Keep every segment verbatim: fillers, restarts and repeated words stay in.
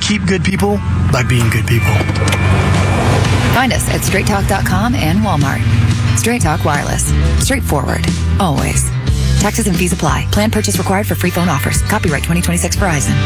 keep good people by being good people. Find us at straight talk dot com and Walmart. Straight Talk Wireless. Straightforward. Always. Taxes and fees apply. Plan purchase required for free phone offers. Copyright twenty twenty-six Verizon.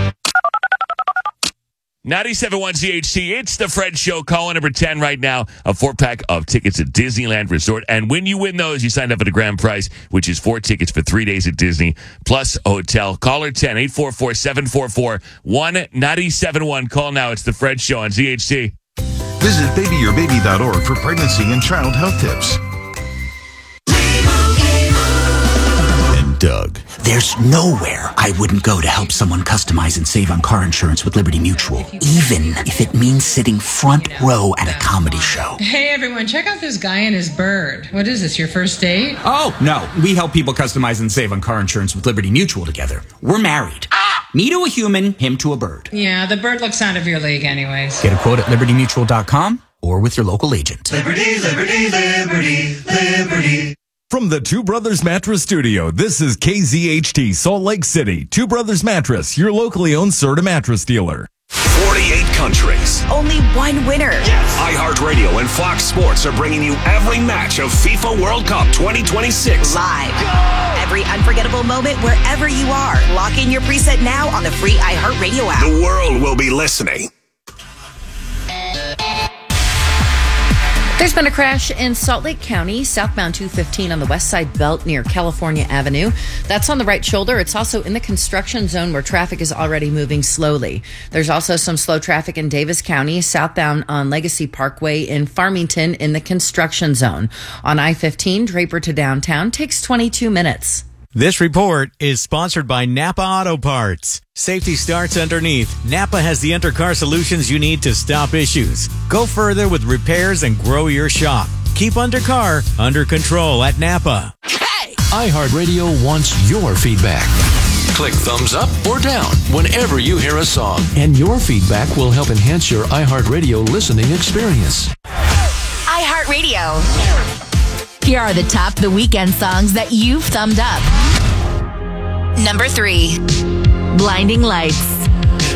ninety-seven point one C H C, it's the Fred Show. Caller number ten right now. A four-pack of tickets at Disneyland Resort. And when you win those, you signed up for the grand prize, which is four tickets for three days at Disney, plus a hotel. Caller ten, eight four four, seven four four, one nine seven one. Call now. It's the Fred Show on Z H C. Visit baby your baby dot org for pregnancy and child health tips. And Doug. There's nowhere I wouldn't go to help someone customize and save on car insurance with Liberty Mutual, even if it means sitting front row at a comedy show. Hey everyone, check out this guy and his bird. What is this, your first date? Oh, no. We help people customize and save on car insurance with Liberty Mutual together. We're married. Me to a human, him to a bird. Yeah, the bird looks out of your league anyways. Get a quote at liberty mutual dot com or with your local agent. Liberty, liberty, liberty, liberty. From the Two Brothers Mattress Studio, this is K Z H T Salt Lake City. Two Brothers Mattress, your locally owned Serta mattress dealer. forty-eight countries. Only one winner. Yes. iHeartRadio and Fox Sports are bringing you every match of FIFA World Cup twenty twenty-six. Live. Go! Every unforgettable moment wherever you are. Lock in your preset now on the free iHeartRadio app. The world will be listening. There's been a crash in Salt Lake County, southbound two fifteen on the west side belt near California Avenue. That's on the right shoulder. It's also in the construction zone where traffic is already moving slowly. There's also some slow traffic in Davis County, southbound on Legacy Parkway in Farmington in the construction zone. On I fifteen, Draper to downtown takes twenty-two minutes. This report is sponsored by Napa Auto Parts. Safety starts underneath. Napa has the undercar solutions you need to stop issues. Go further with repairs and grow your shop. Keep undercar under control at Napa. Hey! iHeartRadio wants your feedback. Click thumbs up or down whenever you hear a song. And your feedback will help enhance your iHeartRadio listening experience. iHeartRadio. Here are the top The Weeknd songs that you've thumbed up. Number three. Blinding Lights.